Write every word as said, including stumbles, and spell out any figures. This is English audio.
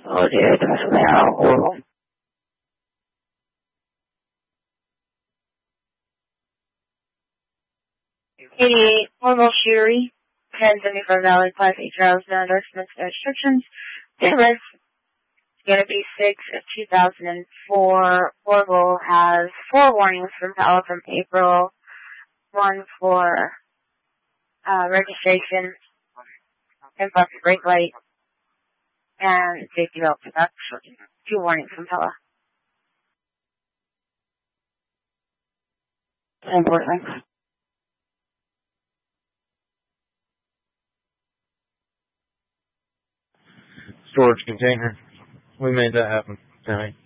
Oye, te vas a ver algo. eighty-eight, Mobile Shootery, ten seventy-five Valley, Class eight trials, no endorsements, no restrictions. This is going to be six of two thousand four. Orville has four warnings from Pella from April. One for uh, registration, improper brake light, and safety belt production. Two warnings from Pella. Important. Storage container. We made that happen tonight.